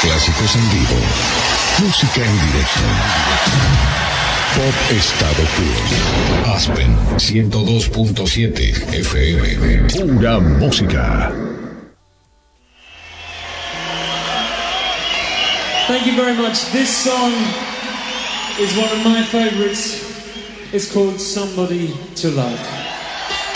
Clásicos en vivo. Música en directo. Pop estado puro. Aspen 102.7 FM. Pura música. Thank you very much. This song is one of my favorites. It's called Somebody to Love.